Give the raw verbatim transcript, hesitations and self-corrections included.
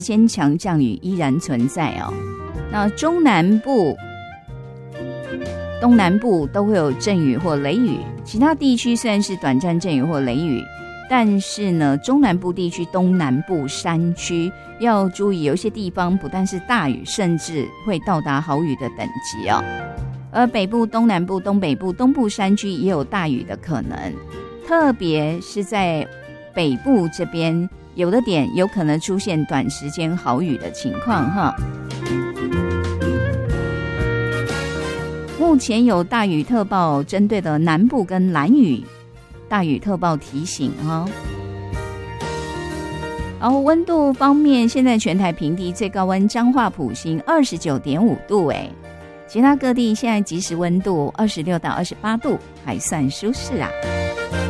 坚强降雨依然存在哦。那中南部、东南部都会有阵雨或雷雨，其他地区虽然是短暂阵雨或雷雨，但是呢，中南部地区、东南部山区要注意，有一些地方不但是大雨，甚至会到达豪雨的等级哦。而北部、东南部、东北部、东部山区也有大雨的可能，特别是在北部这边，有的点有可能出现短时间豪雨的情况哈。目前有大雨特报针对的南部跟兰屿，大雨特报提醒哈。然后温度方面，现在全台平地最高温彰化埔心二十九点五度哎，其他各地现在即时温度二十六到二十八度，还算舒适啊。